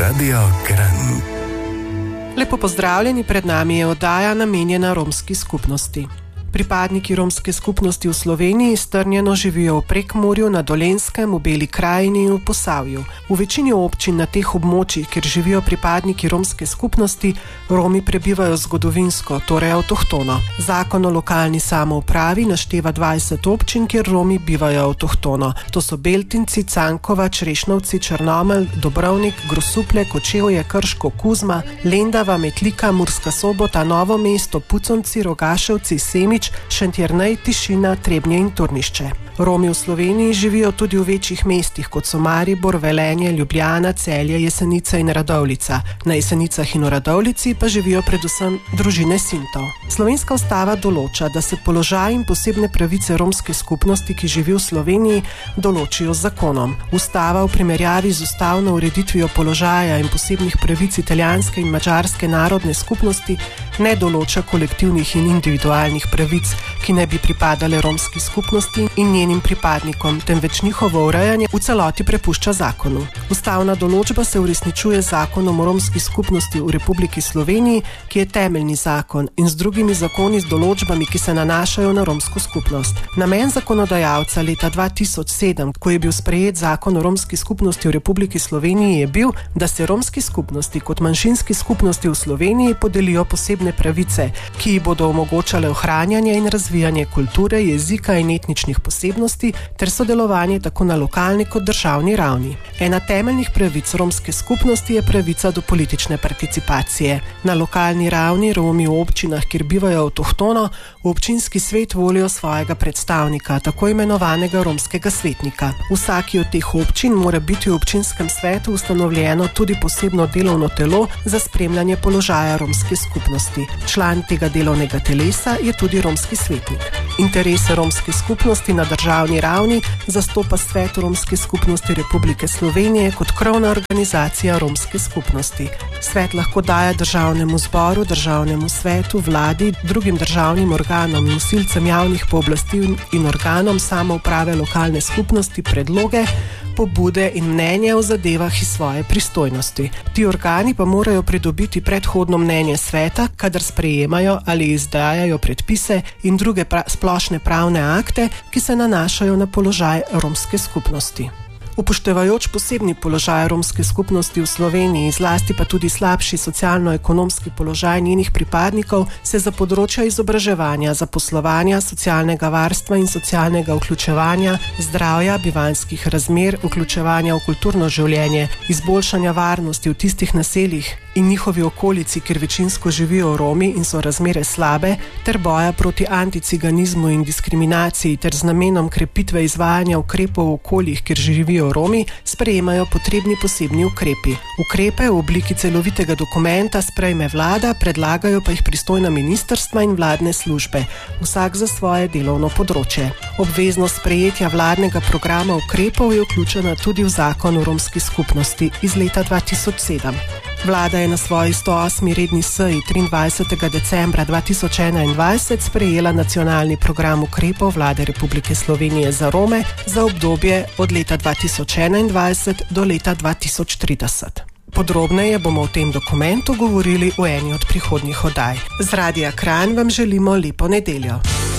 Radio Kranj. Lepo pozdravljeni, pred nami je oddaja namenjena romski skupnosti. Pripadniki romske skupnosti v Sloveniji strnjeno živijo v Prekmurju, na Dolenjskem, v Beli krajini in v Posavju. V večini občin na teh območjih, kjer živijo pripadniki romske skupnosti, Romi prebivajo zgodovinsko, torej avtohtono. Zakon o lokalni samoupravi našteva 20 občin, kjer Romi bivajo avtohtono. To so Beltinci, Cankova, Črešnovci, Črnomelj, Dobrovnik, Grosuplje, Kočevje, Krško, Kuzma, Lendava, Metlika, Murska Sobota, Novo mesto, Puconci, Rogaševci, Semič, Šentjernej, Tišina, Trebnje in Turnišče. Romi v Sloveniji živijo tudi v večjih mestih, kot so Maribor, Velenje, Ljubljana, Celje, Jesenice in Radovljica. Na Jesenicah in v Radovljici pa živijo predvsem družine Sintov. Slovenska ustava določa, da se položaj in posebne pravice romske skupnosti, ki živi v Sloveniji, določijo z zakonom. Ustava v primerjavi z ustavno ureditvijo položaja in posebnih pravic italijanske in madžarske narodne skupnosti ne določa kolektivnih in individualnih pravic, ki ne bi pripadale romski skupnosti in njenim pripadnikom, temveč njihovo urejanje v celoti prepušča zakonu. Ustavna določba se uresničuje z zakonom o romski skupnosti v Republiki Sloveniji, ki je temeljni zakon, in z drugimi zakoni z določbami, ki se nanašajo na romsko skupnost. Namen zakonodajalca leta 2007, ko je bil sprejet zakon o romski skupnosti v Republiki Sloveniji, je bil, da se romski skupnosti kot manjšinski skupnosti v Sloveniji podelijo posebne pravice, ki ji bodo omogočale ohranjanje in razvijanje kulture, jezika in etničnih posebnosti ter sodelovanje tako na lokalni kot državni ravni. Ena temeljnih pravic romske skupnosti je pravica do politične participacije. Na lokalni ravni Romi v občinah, kjer bivajo avtohtono, v občinski svet volijo svojega predstavnika, tako imenovanega romskega svetnika. V vsaki od teh občin mora biti v občinskem svetu ustanovljeno tudi posebno delovno telo za spremljanje položaja romske skupnosti. Član tega delovnega telesa je tudi romski svetnik. Interese romske skupnosti na državni ravni zastopa Svet romske skupnosti Republike Slovenije kot krovna organizacija romske skupnosti. Svet lahko daje državnemu zboru, državnemu svetu, vladi, drugim državnim organom, nosilcem javnih pooblastil in organom samouprave lokalne skupnosti predloge, pobude in mnenja o zadevah iz svoje pristojnosti. Ti organi pa morajo pridobiti predhodno mnenje sveta, kadar sprejemajo ali izdajajo predpise in druge splošne pravne akte, ki se nanašajo na položaj romske skupnosti. Upoštevajoč posebni položaj romske skupnosti v Sloveniji, zlasti pa tudi slabši socialno-ekonomski položaj njenih pripadnikov, se za področja izobraževanja, zaposlovanja, socialnega varstva in socialnega vključevanja, zdravja, bivanjskih razmer, vključevanja v kulturno življenje, izboljšanja varnosti v tistih naseljih in njihovi okolici, kjer večinsko živijo Romi in so razmere slabe, ter boja proti anticiganizmu in diskriminaciji ter z namenom krepitve izvajanja ukrepov v okoljih, kjer živijo Romi, sprejemajo potrebni posebni ukrepi. Ukrepe v obliki celovitega dokumenta sprejme vlada, predlagajo pa jih pristojna ministrstva in vladne službe, vsak za svoje delovno področje. Obveznost sprejetja vladnega programa ukrepov je vključena tudi v zakon o romski skupnosti iz leta 2007. Vlada je na svoji 108. redni seji 23. decembra 2021 sprejela nacionalni program ukrepov Vlade Republike Slovenije za Rome za obdobje od leta 2021 do leta 2030. Podrobneje bomo o tem dokumentu govorili v eni od prihodnjih oddaj. Z Radia Kranj vam želimo lepo nedeljo.